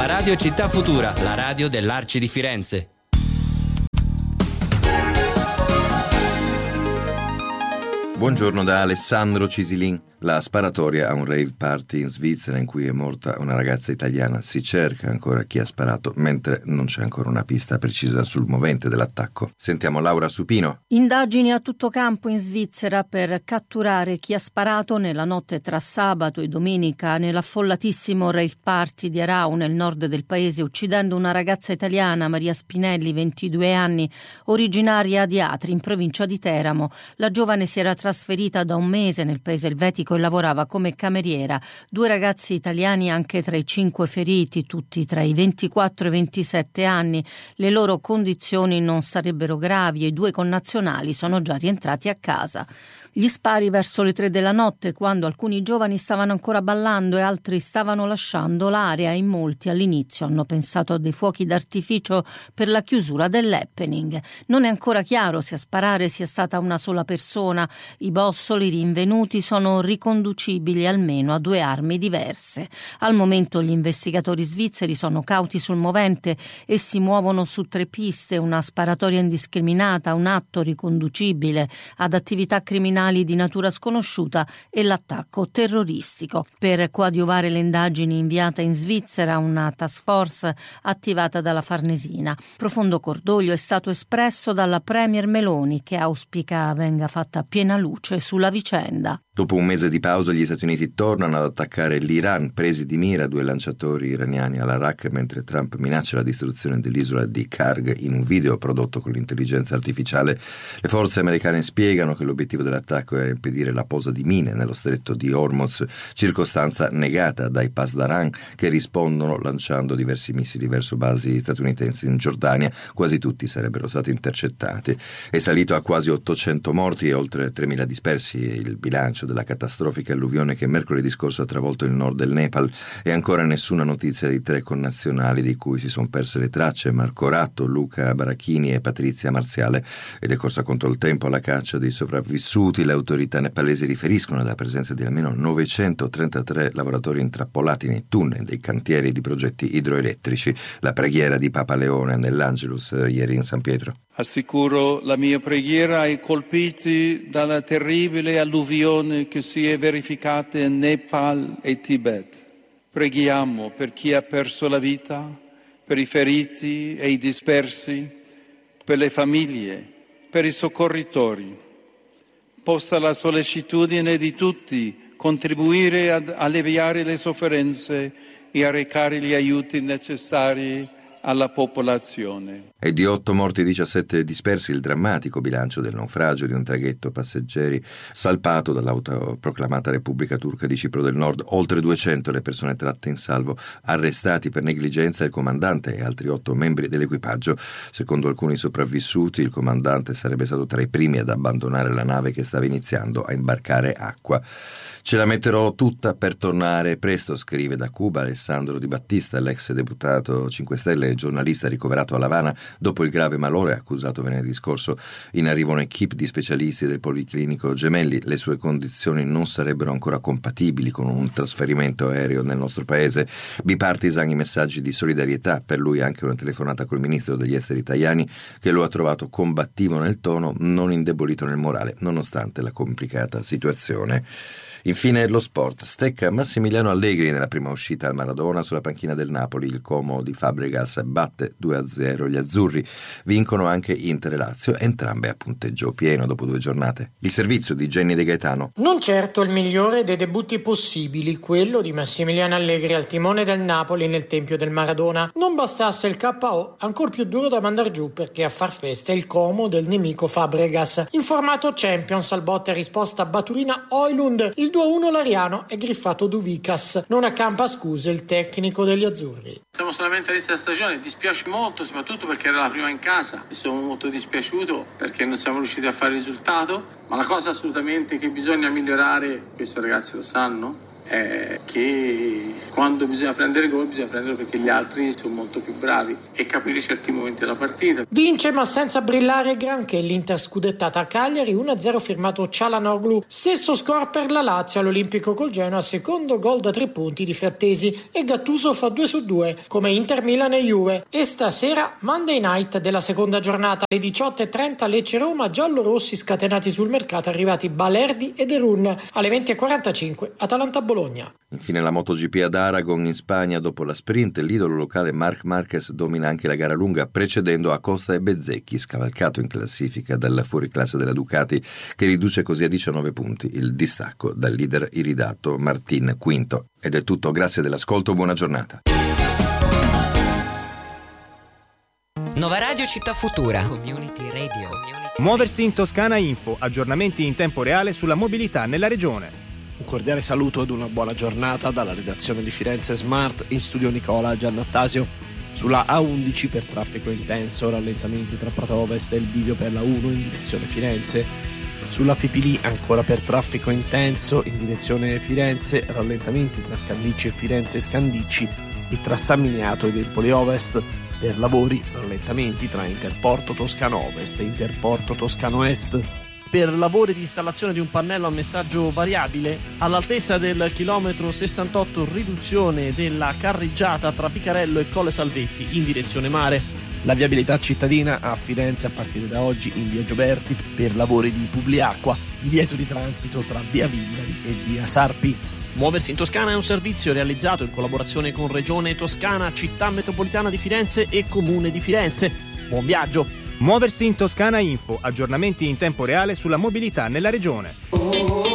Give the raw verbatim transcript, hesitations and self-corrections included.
Nuova Radio Città Futura, la radio dell'Arci di Firenze. Buongiorno da Alessandro Cisilin. La sparatoria a un rave party in Svizzera in cui è morta una ragazza italiana. Si cerca ancora chi ha sparato, mentre non c'è ancora una pista precisa sul movente dell'attacco. Sentiamo Laura Supino. Indagini a tutto campo in Svizzera per catturare chi ha sparato nella notte tra sabato e domenica nell'affollatissimo rave party di Arau nel nord del paese, uccidendo una ragazza italiana, Maria Spinelli, ventidue anni, originaria di Atri, in provincia di Teramo. La giovane si era trasferita da un mese nel paese elvetico e lavorava come cameriera. Due ragazzi italiani anche tra i cinque feriti, tutti tra i ventiquattro e i ventisette anni. Le loro condizioni non sarebbero gravi e i due connazionali sono già rientrati a casa. Gli spari verso le tre della notte, quando alcuni giovani stavano ancora ballando e altri stavano lasciando l'area. In molti all'inizio hanno pensato a dei fuochi d'artificio per la chiusura dell'happening. Non è ancora chiaro se a sparare sia stata una sola persona. I bossoli rinvenuti sono riconducibili almeno a due armi diverse. Al momento gli investigatori svizzeri sono cauti sul movente e si muovono su tre piste: una sparatoria indiscriminata, un atto riconducibile ad attività criminali di natura sconosciuta e l'attacco terroristico. Per coadiuvare le indagini inviata in Svizzera una task force attivata dalla Farnesina. Profondo cordoglio è stato espresso dalla Premier Meloni, che auspica venga fatta piena luce sulla vicenda. Dopo un mese di pausa gli Stati Uniti tornano ad attaccare l'Iran, presi di mira due lanciatori iraniani all'Arak, mentre Trump minaccia la distruzione dell'isola di Karg in un video prodotto con l'intelligenza artificiale. Le forze americane spiegano che l'obiettivo dell'attacco era impedire la posa di mine nello stretto di Hormuz, circostanza negata dai Pasdaran, che rispondono lanciando diversi missili verso basi statunitensi in Giordania. Quasi tutti sarebbero stati intercettati. È salito a quasi ottocento morti e oltre tremila dispersi il bilancio della catastrofica alluvione che mercoledì scorso ha travolto il nord del Nepal, e ancora nessuna notizia di tre connazionali di cui si sono perse le tracce: Marco Ratto, Luca Barachini e Patrizia Marziale. Ed è corsa contro il tempo alla caccia dei sopravvissuti. Le autorità nepalesi riferiscono alla presenza di almeno novecentotrentatré lavoratori intrappolati nei tunnel dei cantieri di progetti idroelettrici. La preghiera di Papa Leone nell'Angelus ieri in San Pietro. Assicuro la mia preghiera ai colpiti dalla terribile alluvione che si è verificata in Nepal e Tibet. Preghiamo per chi ha perso la vita, per i feriti e i dispersi, per le famiglie, per i soccorritori. Possa la sollecitudine di tutti contribuire ad alleviare le sofferenze e a recare gli aiuti necessari alla popolazione. E di otto morti e diciassette dispersi il drammatico bilancio del naufragio di un traghetto passeggeri salpato dall'autoproclamata Repubblica Turca di Cipro del Nord. Oltre duecento le persone tratte in salvo, arrestati per negligenza il comandante e altri otto membri dell'equipaggio. Secondo alcuni sopravvissuti, il comandante sarebbe stato tra i primi ad abbandonare la nave che stava iniziando a imbarcare acqua. Ce la metterò tutta per tornare presto, scrive da Cuba Alessandro Di Battista, l'ex deputato cinque Stelle e giornalista ricoverato a L'Avana dopo il grave malore accusato venerdì scorso. In arrivo un'equipe di specialisti del Policlinico Gemelli. Le sue condizioni non sarebbero ancora compatibili con un trasferimento aereo nel nostro paese. Bipartisan i messaggi di solidarietà, per lui anche una telefonata col ministro degli esteri Tajani, che lo ha trovato combattivo nel tono, non indebolito nel morale, nonostante la complicata situazione. Infine lo sport. Stecca Massimiliano Allegri nella prima uscita al Maradona sulla panchina del Napoli. Il Como di Fabregas batte due a zero gli azzurri. Vincono anche Inter e Lazio, entrambe a punteggio pieno dopo due giornate. Il servizio di Jenny De Gaetano. Non certo il migliore dei debutti possibili, quello di Massimiliano Allegri al timone del Napoli nel tempio del Maradona. Non bastasse il K O, ancor più duro da mandar giù, perché a far festa è il Como del nemico Fabregas. In formato Champions al botta e risposta Baturina Højlund. Il due a uno Lariano è griffato Duvicas. Non accampa scuse il tecnico degli azzurri. Siamo solamente all'inizio della stagione, dispiace molto, soprattutto perché era la prima in casa. Mi sono molto dispiaciuto perché non siamo riusciti a fare il risultato, ma la cosa assolutamente che bisogna migliorare, questi ragazzi lo sanno, è che quando bisogna prendere gol bisogna prenderlo perché gli altri sono molto più bravi e capire certi momenti della partita. Vince ma senza brillare granché l'Inter scudettata a Cagliari, uno a zero firmato Çalhanoğlu. Stesso score per la Lazio all'Olimpico col Genoa, secondo gol da tre punti di Frattesi, e Gattuso fa due su due come Inter, Milan e Juve. E stasera Monday Night della seconda giornata alle diciotto e trenta Lecce Roma, giallorossi scatenati sul mercato arrivati Balerdi e De Run. Alle venti e quarantacinque Atalanta Bologna. Infine la MotoGP ad Aragon in Spagna, dopo la sprint l'idolo locale Marc Marquez domina anche la gara lunga, precedendo Acosta e Bezzecchi, scavalcato in classifica dalla fuoriclasse della Ducati, che riduce così a diciannove punti il distacco dal leader iridato Martin Quinto. Ed è tutto, grazie dell'ascolto, buona giornata. Nova Radio Città Futura. Community Radio. Muoversi in Toscana Info, aggiornamenti in tempo reale sulla mobilità nella regione. Un cordiale saluto ed una buona giornata dalla redazione di Firenze Smart, in studio Nicola Giannattasio. Sulla A undici per traffico intenso, rallentamenti tra Prato Ovest e il bivio per la uno in direzione Firenze. Sulla Fipili ancora per traffico intenso in direzione Firenze, rallentamenti tra Scandicci e Firenze e Scandicci e tra San Miniato ed Empoli Ovest. Per lavori, rallentamenti tra Interporto Toscano Ovest e Interporto Toscano Est. Per lavori di installazione di un pannello a messaggio variabile all'altezza del chilometro sessantotto, riduzione della carreggiata tra Picarello e Colle Salvetti in direzione mare. La viabilità cittadina a Firenze a partire da oggi in via Gioberti per lavori di Publiacqua, divieto di transito tra via Villari e via Sarpi. Muoversi in Toscana è un servizio realizzato in collaborazione con Regione Toscana, Città Metropolitana di Firenze e Comune di Firenze. Buon viaggio! Muoversi in Toscana Info, aggiornamenti in tempo reale sulla mobilità nella regione.